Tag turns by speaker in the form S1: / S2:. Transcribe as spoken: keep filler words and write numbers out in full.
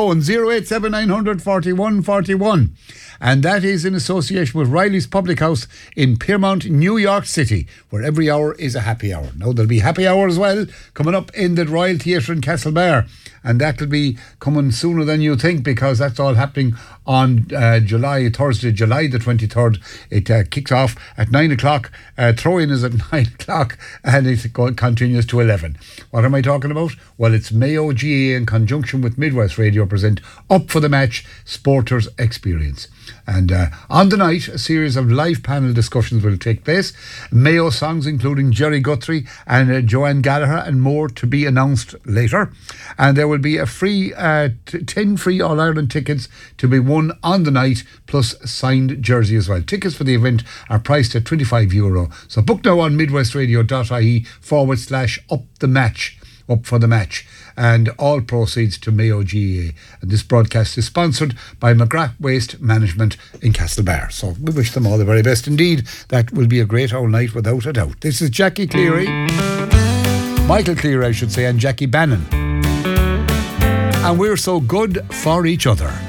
S1: phone, zero eight seven nine hundred forty-one forty-one. And that is in association with Riley's Public House in Piermont, New York City, where every hour is a happy hour. Now, there'll be happy hour as well coming up in the Royal Theatre in Castlebar. And that'll be coming sooner than you think, because that's all happening on uh, July, Thursday, July the twenty-third. It uh, kicks off at nine o'clock. Uh, throw-in is at nine o'clock and it go- continues to eleven. What am I talking about? Well, it's Mayo G A in conjunction with Midwest Radio present Up for the Match Sporters Experience. And uh, on the night, a series of live panel discussions will take place. Mayo songs including Jerry Guthrie and uh, Joanne Gallagher and more to be announced later. And there will be a free, uh, t- ten free All-Ireland tickets to be won on the night, plus signed jersey as well. Tickets for the event are priced at twenty-five euro. So book now on midwestradio.ie forward slash up the match. Up for the match, and all proceeds to Mayo G A. And this broadcast is sponsored by McGrath Waste Management in Castlebar. So we wish them all the very best indeed. That will be a great all night without a doubt. This is Jackie Cleary, Michael Cleary I should say, and Jackie Bannon. And we're so good for each other.